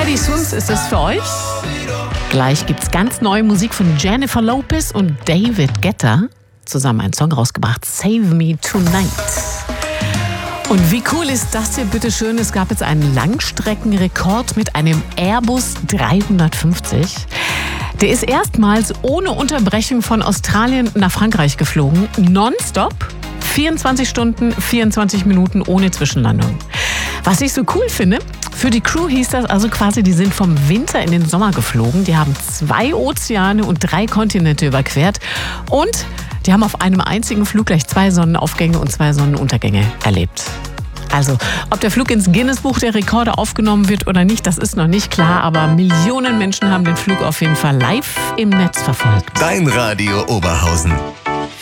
Teddy Swims ist es für euch. Gleich gibt's ganz neue Musik von Jennifer Lopez und David Guetta. Zusammen einen Song rausgebracht, Save Me Tonight. Und wie cool ist das hier, bitteschön? Es gab jetzt einen Langstreckenrekord mit einem Airbus 350. Der ist erstmals ohne Unterbrechung von Australien nach Frankreich geflogen. Nonstop. 24 Stunden, 24 Minuten ohne Zwischenlandung. Was ich so cool finde, für die Crew hieß das also quasi, die sind vom Winter in den Sommer geflogen. Die haben 2 Ozeane und 3 Kontinente überquert. Und die haben auf einem einzigen Flug gleich 2 Sonnenaufgänge und 2 Sonnenuntergänge erlebt. Also, ob der Flug ins Guinness-Buch der Rekorde aufgenommen wird oder nicht, das ist noch nicht klar. Aber Millionen Menschen haben den Flug auf jeden Fall live im Netz verfolgt. Dein Radio Oberhausen.